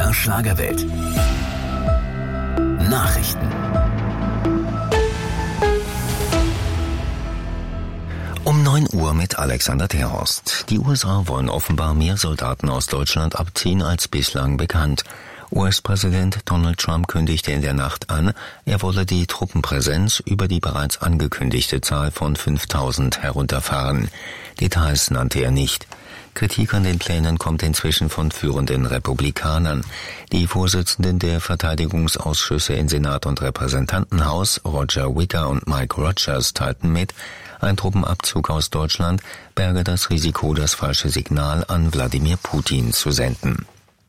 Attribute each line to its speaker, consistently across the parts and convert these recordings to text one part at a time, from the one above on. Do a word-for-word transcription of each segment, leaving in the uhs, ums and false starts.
Speaker 1: R Schlagerwelt. Nachrichten. Um neun Uhr mit Alexander Terhorst. Die U S A wollen offenbar mehr Soldaten aus Deutschland abziehen als bislang bekannt. U S-Präsident Donald Trump kündigte in der Nacht an, er wolle die Truppenpräsenz über die bereits angekündigte Zahl von fünftausend herunterfahren. Details nannte er nicht. Kritik an den Plänen kommt inzwischen von führenden Republikanern. Die Vorsitzenden der Verteidigungsausschüsse in Senat und Repräsentantenhaus, Roger Wicker und Mike Rogers, teilten mit, ein Truppenabzug aus Deutschland berge das Risiko, das falsche Signal an Wladimir Putin zu senden.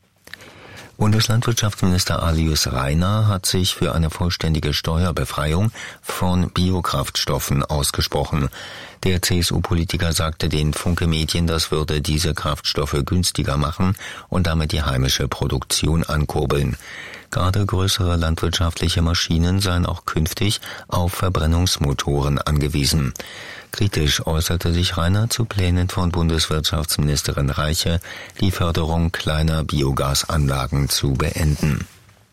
Speaker 1: Bundeslandwirtschaftsminister Alois Rainer hat sich für eine vollständige Steuerbefreiung von Biokraftstoffen ausgesprochen. Der C S U-Politiker sagte den Funke-Medien, das würde diese Kraftstoffe günstiger machen und damit die heimische Produktion ankurbeln. Gerade größere landwirtschaftliche Maschinen seien auch künftig auf Verbrennungsmotoren angewiesen. Kritisch äußerte sich Rainer zu Plänen von Bundeswirtschaftsministerin Reiche, die Förderung kleiner Biogasanlagen zu beenden.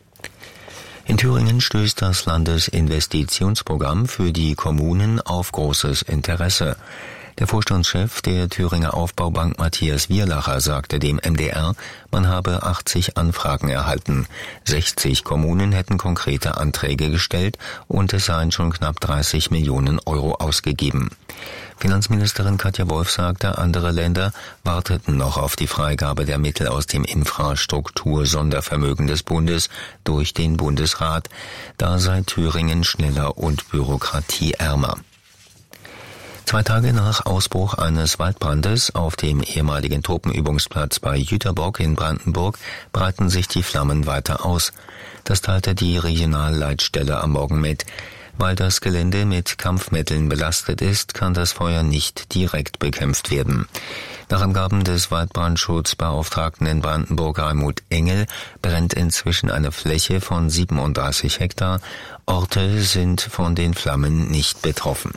Speaker 1: In Thüringen stößt das Landesinvestitionsprogramm für die Kommunen auf großes Interesse. Der Vorstandschef der Thüringer Aufbaubank Matthias Wierlacher sagte dem M D R, man habe achtzig Anfragen erhalten. sechzig Kommunen hätten konkrete Anträge gestellt und es seien schon knapp dreißig Millionen Euro ausgegeben. Finanzministerin Katja Wolf sagte, andere Länder warteten noch auf die Freigabe der Mittel aus dem Infrastruktur-Sondervermögen des Bundes durch den Bundesrat. Da sei Thüringen schneller und bürokratieärmer. Zwei Tage nach Ausbruch eines Waldbrandes auf dem ehemaligen Truppenübungsplatz bei Jüterbock in Brandenburg breiten sich die Flammen weiter aus. Das teilte die Regionalleitstelle am Morgen mit. Weil das Gelände mit Kampfmitteln belastet ist, kann das Feuer nicht direkt bekämpft werden. Nach Angaben des Waldbrandschutzbeauftragten in Brandenburg Raimund Engel brennt inzwischen eine Fläche von siebenunddreißig Hektar. Orte sind von den Flammen nicht betroffen.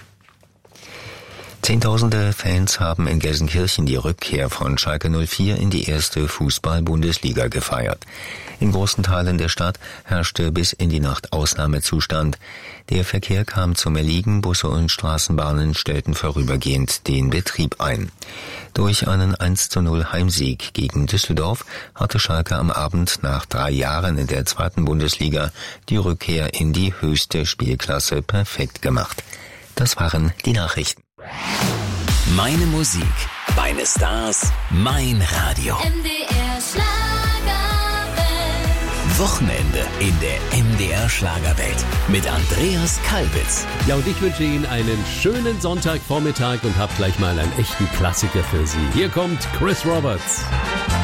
Speaker 1: Zehntausende Fans haben in Gelsenkirchen die Rückkehr von Schalke null vier in die erste Fußball-Bundesliga gefeiert. In großen Teilen der Stadt herrschte bis in die Nacht Ausnahmezustand. Der Verkehr kam zum Erliegen, Busse und Straßenbahnen stellten vorübergehend den Betrieb ein. Durch einen eins zu null Heimsieg gegen Düsseldorf hatte Schalke am Abend nach drei Jahren in der zweiten Bundesliga die Rückkehr in die höchste Spielklasse perfekt gemacht. Das waren die Nachrichten.
Speaker 2: Meine Musik, meine Stars, mein Radio.
Speaker 3: M D R Schlagerwelt.
Speaker 2: Wochenende in der M D R Schlagerwelt mit Andreas Kalbitz.
Speaker 4: Ja, und ich wünsche Ihnen einen schönen Sonntagvormittag und hab gleich mal einen echten Klassiker für Sie. Hier kommt Chris Roberts.